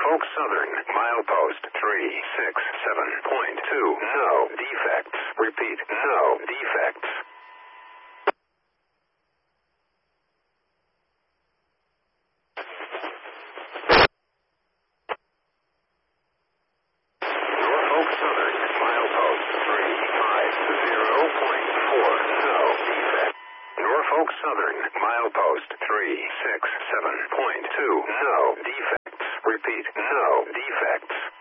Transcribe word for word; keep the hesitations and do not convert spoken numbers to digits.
Norfolk Southern, milepost three six seven point two, no defects. Repeat, no defects. Norfolk Southern, milepost three five zero point four, no defect. Norfolk Southern, milepost three six seven point two, no defects. Repeat, no defects.